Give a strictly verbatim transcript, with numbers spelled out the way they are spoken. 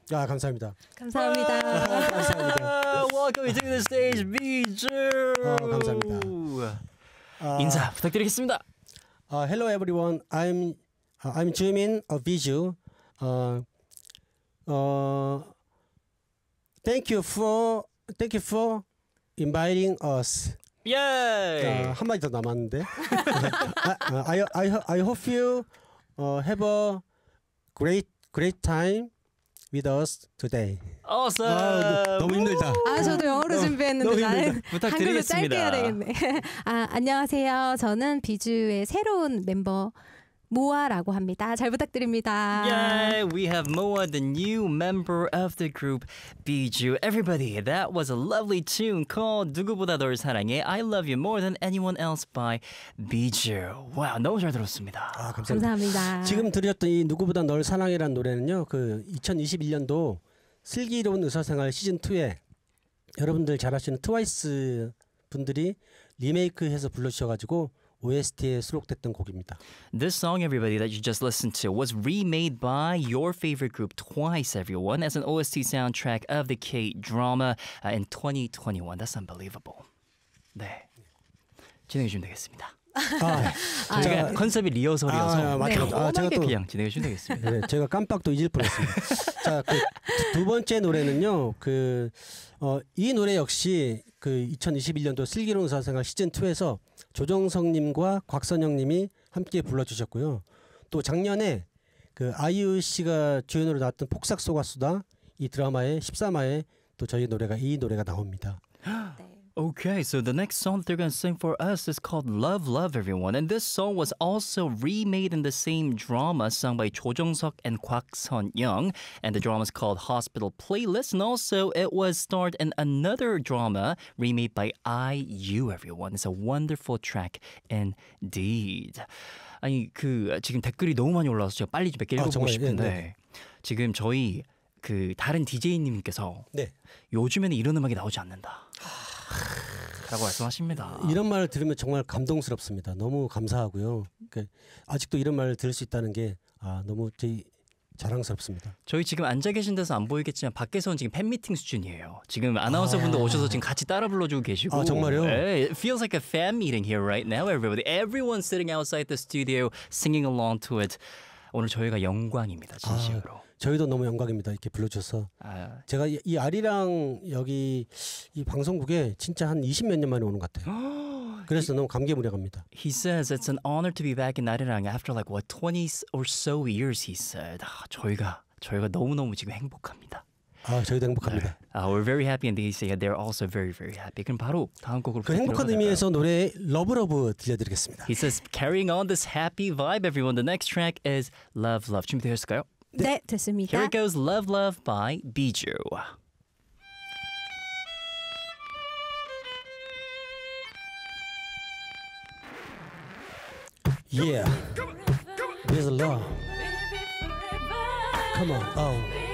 아, 감사합니다. 감사합니다. 아, 감사합니다. Welcome to the stage, 비주. 아, 감사합니다. 아, 인사 부탁드리겠습니다. Uh, hello everyone. I'm uh, I'm Jimin of Viju. Uh, uh, thank you for thank you for inviting us. 예. Uh, 한 마디 더 남았는데. I, I I I hope you uh, have a great great time with us today. Awesome. 아, 너무 힘들다. 아, 저도 영어로 준비했는데 너무 나는 힘들다. 한글로 짧게 부탁드리겠습니다. 해야 되겠네. 아, 안녕하세요. 저는 비주의 새로운 멤버 모아라고 합니다. 잘 부탁드립니다. Yay, we have Moa, the new member of the group Biju. Everybody, that was a lovely tune called 누구보다 널 사랑해 I Love You More Than Anyone Else by Biju. 와, 너무 잘 들었습니다. 아, 감사합니다. 감사합니다. 지금 들으셨던 이 누구보다 널 사랑해라는 노래는요. 그 이천이십일 년도 슬기로운 의사생활 시즌 투에 여러분들 잘 아시는 트와이스 분들이 리메이크해서 불러주셔가지고 오에스티에 수록됐던 곡입니다. This song, everybody, that you just listened to was remade by your favorite group Twice, everyone, as an O S T soundtrack of the K-drama uh, in twenty twenty-one. That's unbelievable. 네, 진행해 주시면 되겠습니다. 아, 저희가 컨셉이 리허설이어서 아, 맞죠. 네. 아, 제가 또 그냥 진행해 주시면 되겠습니다. 네, 제가 깜빡 또 잊을 뻔했습니다. 자, 그 두 번째 노래는요. 그 어, 이 노래 역시 그 이천이십일 년도 슬기로운 의사생활 시즌 투에서 조정석님과 곽선영님이 함께 불러주셨고요. 또 작년에 그 아이유 씨가 주연으로 나왔던 폭삭 속았수다 이 드라마의 십삼 화에 또 저희 노래가 이 노래가 나옵니다. 네. Okay, so the next song that they're going to sing for us is called Love, Love, everyone. And this song was also remade in the same drama sung by Cho Jung-seok and Kwak Sun-young. And the drama is called Hospital Playlist. And also it was starred in another drama remade by I U, everyone. It's a wonderful track indeed. 아니, 그 지금 댓글이 너무 많이 올라와서 제가 빨리 좀 몇 개 읽어보고 정말, 싶은데 네, 네. 지금 저희 그 다른 디제이님께서 네. 요즘에는 이런 음악이 나오지 않는다 라고 말씀하십니다. 이런 말을 들으면 정말 감동스럽습니다. 너무 감사하고요. 그러니까 아직도 이런 말을 들을 수 있다는 게 아, 너무 저희 자랑스럽습니다. 저희 지금 앉아 계신 데서 안 보이겠지만 밖에서는 지금 팬미팅 수준이에요. 지금 아나운서분들 오셔서 지금 같이 따라 불러주고 계시고. 아, 정말요? 네, it feels like a fan meeting here right now, everybody. Everyone's sitting outside the studio singing along to it. 오늘 저희가 영광입니다, 진심으로. 아, 저희도 너무 영광입니다. 이렇게 불러주셔서. 아, 제가 이, 이 아리랑 여기 이 방송국에 진짜 한 이십몇 년 만에 오는 것 같아요. 그래서 너무 감개무량합니다. He says it's an honor to be back in 아리랑 after like what twenty or so years. He said. 아, 저희가 저희가 너무 너무 지금 행복합니다. 아, 저희도 행복합니다. Uh, we're very happy and they say they're also very very happy. 그럼 바로 다음 곡으로 그 행복한 의미에서 노래 러브러브 들려드리겠습니다. He says carrying on this happy vibe, everyone. The next track is Love Love. 준비되셨을까요? 네, 됐습니다. Here it goes, Love Love by Biju. Yeah, there's a love. Come on, oh.